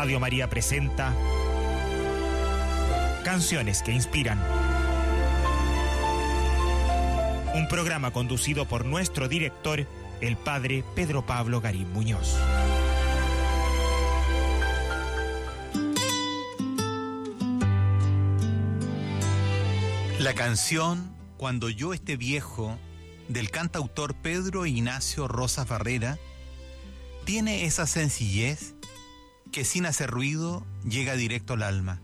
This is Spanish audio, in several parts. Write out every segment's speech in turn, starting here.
Radio María presenta Canciones que Inspiran. Un programa conducido por nuestro director, el padre Pedro Pablo Garín Muñoz. La canción Cuando yo esté viejo, del cantautor Pedro Ignacio Rosas Barrera, tiene esa sencillez que sin hacer ruido llega directo al alma.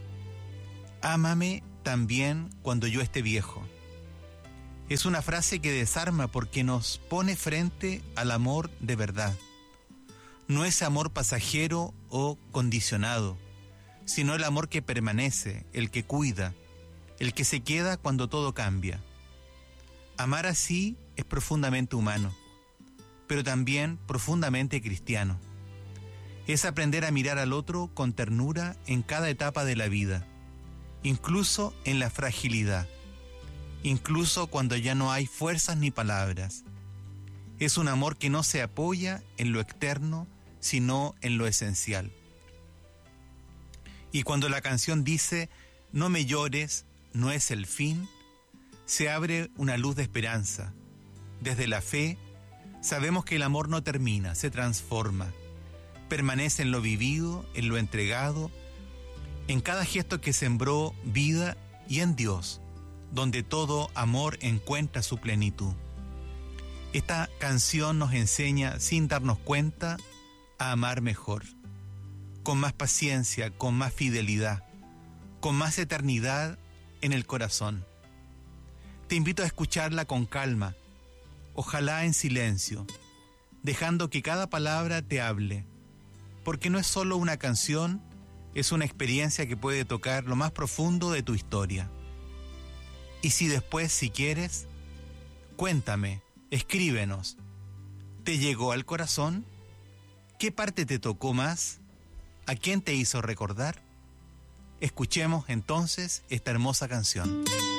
Ámame también cuando yo esté viejo. Es una frase que desarma porque nos pone frente al amor de verdad. No ese amor pasajero o condicionado, sino el amor que permanece, el que cuida, el que se queda cuando todo cambia. Amar así es profundamente humano, pero también profundamente cristiano. Es aprender a mirar al otro con ternura en cada etapa de la vida, incluso en la fragilidad, incluso cuando ya no hay fuerzas ni palabras. Es un amor que no se apoya en lo externo, sino en lo esencial. Y cuando la canción dice, no me llores, no es el fin, se abre una luz de esperanza. Desde la fe, sabemos que el amor no termina, se transforma. Permanece en lo vivido, en lo entregado, en cada gesto que sembró vida y en Dios, donde todo amor encuentra su plenitud. Esta canción nos enseña, sin darnos cuenta, a amar mejor, con más paciencia, con más fidelidad, con más eternidad en el corazón. Te invito a escucharla con calma, ojalá en silencio, dejando que cada palabra te hable, porque no es solo una canción, es una experiencia que puede tocar lo más profundo de tu historia. Y si después, si quieres, cuéntame, escríbenos. ¿Te llegó al corazón? ¿Qué parte te tocó más? ¿A quién te hizo recordar? Escuchemos entonces esta hermosa canción.